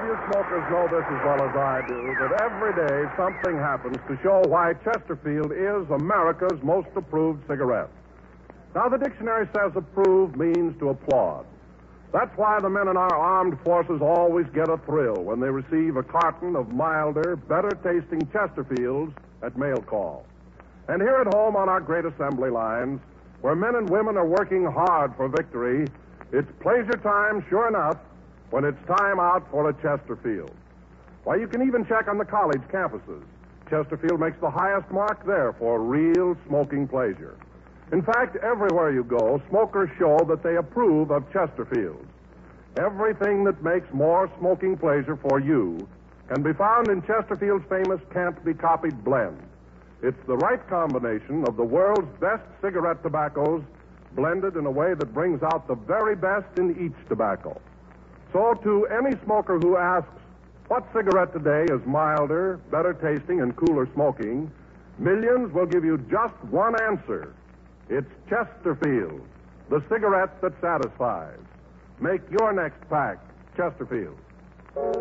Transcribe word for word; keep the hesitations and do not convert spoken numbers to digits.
you smokers know this as well as I do, that every day something happens to show why Chesterfield is America's most approved cigarette. Now, the dictionary says approved means to applaud. That's why the men in our armed forces always get a thrill when they receive a carton of milder, better-tasting Chesterfields at mail call. And here at home on our great assembly lines, where men and women are working hard for victory, it's pleasure time, sure enough, when it's time out for a Chesterfield. Why, you can even check on the college campuses. Chesterfield makes the highest mark there for real smoking pleasure. In fact, everywhere you go, smokers show that they approve of Chesterfields. Everything that makes more smoking pleasure for you can be found in Chesterfield's famous can't-be-copied blend. It's the right combination of the world's best cigarette tobaccos blended in a way that brings out the very best in each tobacco. So to any smoker who asks, what cigarette today is milder, better tasting, and cooler smoking, millions will give you just one answer. It's Chesterfield, the cigarette that satisfies. Make your next pack Chesterfield.